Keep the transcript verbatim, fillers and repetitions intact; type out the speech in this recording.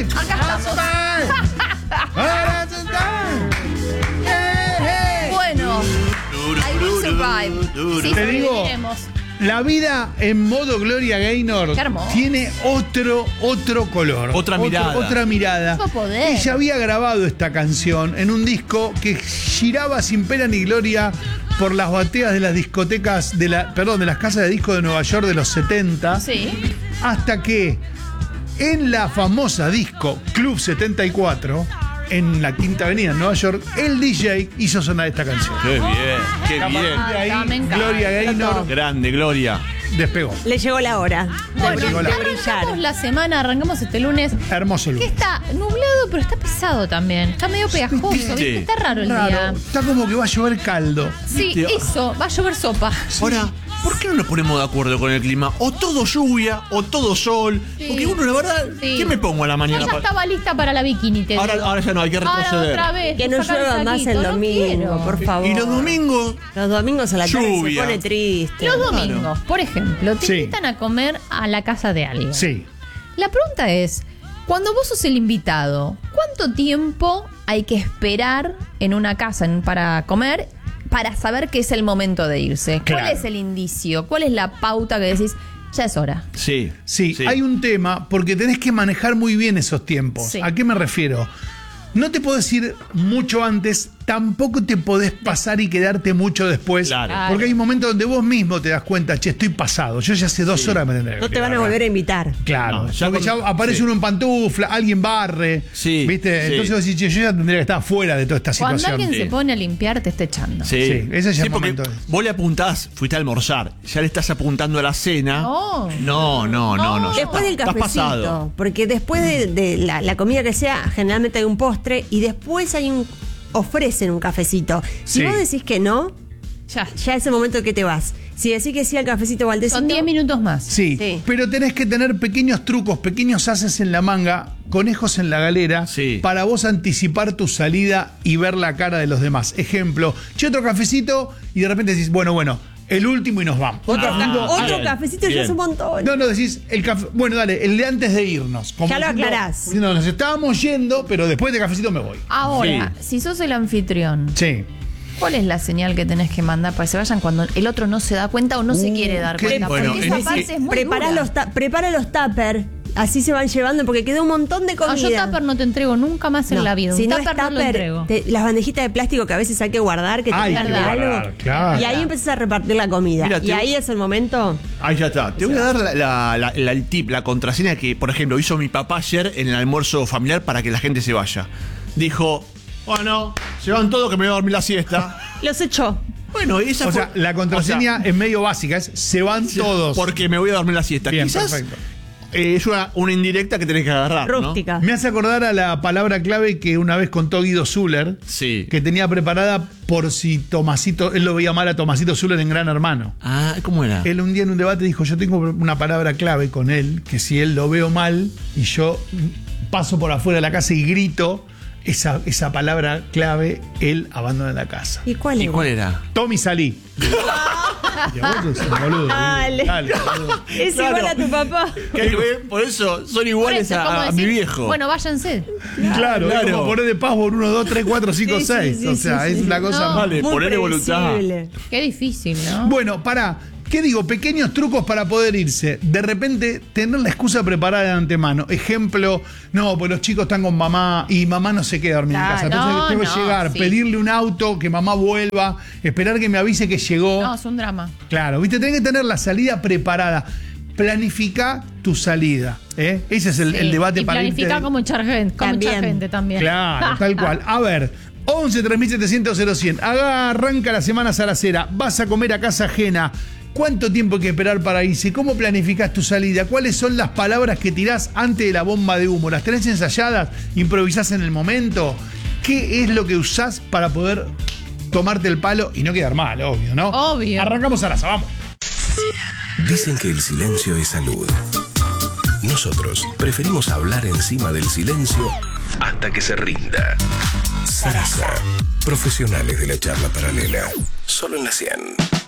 Acá estamos. Bueno, I will survive. Sí, Te digo, sobreviviremos. la vida en modo Gloria Gaynor Qué hermoso. tiene otro, otro color. Otra Otro- mirada. Otra mirada. Otro poder. Ella había grabado esta canción en un disco que giraba sin pena ni gloria por las bateas de las discotecas, de la, perdón, de las casas de disco de Nueva York de los setenta. Sí. Hasta que en la famosa disco Club setenta y cuatro, en la Quinta Avenida en Nueva York, el D J hizo sonar esta canción. Qué bien, qué A partir bien. de ahí, Ah, me encanta. Gloria Gaynor Grande, Gloria. despegó. Le llegó la hora de, Bueno, brillar, de arrancamos brillar. la semana, arrancamos este lunes. Hermoso Que lunes. está nublado, pero está pesado también. Está medio pegajoso, ¿Viste? ¿viste? Está raro el Raro. día. Está como que va a llover caldo. Sí, ¿Viste? eso, va a llover sopa. Ahora, ¿por qué no nos ponemos de acuerdo con el clima? O todo lluvia, o todo sol. Sí. Porque uno, la verdad, Sí. ¿qué me pongo a la Yo mañana? ya pa- estaba lista para la bikini, te Ahora, digo. ahora ya no, hay que Ahora retroceder. otra vez. Que no sacar llueva más saquito, el no domingo, quiero. por favor. Y los domingos, Los domingos a la tarde Lluvia. se pone triste. Los domingos, por ejemplo, te Sí. invitan a comer a la casa de alguien. Sí. La pregunta es, cuando vos sos el invitado, ¿cuánto tiempo hay que esperar en una casa en- para comer para saber que es el momento de irse? ¿Cuál Claro. es el indicio? ¿Cuál es la pauta que decís, ya es hora? sí. Sí, hay un tema porque tenés que manejar muy bien esos tiempos. Sí. ¿A qué me refiero? No te podés ir mucho antes, tampoco te podés pasar y quedarte mucho después. Claro. Porque hay un momento donde vos mismo te das cuenta, che, estoy pasado. Yo ya hace dos Sí. horas me tendré que No te quedar van a acá. volver a invitar. Claro, No, ya porque con- ya aparece sí. uno en pantufla, alguien barre. Sí, ¿Viste? sí. Entonces vos decís, che, yo ya tendría que estar fuera de toda esta Cuando situación. alguien Sí. se pone a limpiar, te está echando. Sí, Sí, ese ya es sí, el porque momento. vos le apuntás, fuiste a almorzar, ya le estás apuntando a la cena. No. no, no, no. no, ya Después está- del estás cafecito, pasado. porque después de, de la, la comida que sea, generalmente hay un postre y después hay un ofrecen un cafecito. Si Sí. vos decís que no, Ya. ya es el momento que te vas. Si decís que sí al cafecito o al tecito, Son diez minutos más. Sí, Sí. pero tenés que tener pequeños trucos, pequeños haces en la manga, conejos en la galera, Sí. para vos anticipar tu salida y ver la cara de los demás. Ejemplo, che, otro cafecito y de repente decís, bueno, bueno, el último y nos vamos. otro, Ah, ca- otro bien, cafecito ya bien. es un montón. No, no, decís, el café, bueno, dale, el de antes de irnos. Como Ya lo diciendo- aclarás. diciendo, nos estábamos yendo, pero después de cafecito me voy. Ahora, si sos el anfitrión, Sí. ¿cuál es la señal que tenés que mandar para que se vayan cuando el otro no se da cuenta o no se Uh, quiere dar qué- cuenta? bueno, Porque en esa ese- parte es muy Prepara dura. los, ta- prepara los tupper, así se van llevando porque queda un montón de No, comida. yo tupper no te entrego nunca más en No, la vida. Un si no tupper es no lo tupper, entrego. te- las bandejitas de plástico que a veces hay que guardar, que te Ay, pierde que algo. guardar, claro. Y ahí empiezas a repartir la comida. Mira, y te- ahí es el momento. Ahí ya está. Te voy a dar la, la- la- la- el tip, la contraseña que, por ejemplo, hizo mi papá ayer en el almuerzo familiar para que la gente se vaya. Dijo, bueno, se van todos que me voy a dormir la siesta. Los echó. Bueno, esa O fue- sea, la contraseña o sea, es medio básica, es se van todos. porque me voy a dormir la siesta. Bien, Quizás perfecto. eh, es una, una indirecta que tenés que agarrar, ¿no? Rústica. Me hace acordar a la palabra clave que una vez contó Guido Zuller, Sí. que tenía preparada por si Tomasito, él lo veía mal a Tomasito Zuller en Gran Hermano. Ah, ¿cómo era? Él un día en un debate dijo, yo tengo una palabra clave con él, que si él lo veo mal y yo paso por afuera de la casa y grito esa, esa palabra clave, él abandona la casa. ¿Y cuál ¿Y era? cuál era? Tommy, salí. Y a vos sos un boludo. Dale. Dale, boludo. Es Claro. igual a tu papá. ¿Qué, por eso son iguales Por eso, ¿cómo a, a decir? mi viejo. Bueno, váyanse. Claro, Claro. es como poner de password uno, dos, tres, cuatro, cinco, Sí, sí, seis. sí, O sí, sea, sí, es sí. una cosa No. mal. Vale, Muy ponerle voluntad. predecible. Qué difícil, ¿no? Bueno, pará. ¿Qué digo? Pequeños trucos para poder irse. De repente, tener la excusa preparada de antemano. Ejemplo, no, pues los chicos están con mamá y mamá no se queda a dormir en Claro, casa. Entonces no, tengo que no, llegar, sí. pedirle un auto, que mamá vuelva, esperar que me avise que llegó. No, es un drama. Claro, viste, tenés que tener la salida preparada. Planifica tu salida. ¿eh? Ese es el, Sí. el debate y para irte- planificar como echar gente, como echar También. gente también. Claro, tal cual. A ver, once tres mil setecientos cero cien. Haga, arranca la semana zaracera. Vas a comer a casa ajena. ¿Cuánto tiempo hay que esperar para irse? ¿Cómo planificás tu salida? ¿Cuáles son las palabras que tirás antes de la bomba de humo? ¿Las tenés ensayadas? ¿Improvisás en el momento? ¿Qué es lo que usás para poder tomarte el palo y no quedar mal, obvio, ¿no? Obvio. Arrancamos Zaraza, vamos. Dicen que el silencio es salud. Nosotros preferimos hablar encima del silencio hasta que se rinda. Zaraza. Profesionales de la charla paralela. Solo en la cien.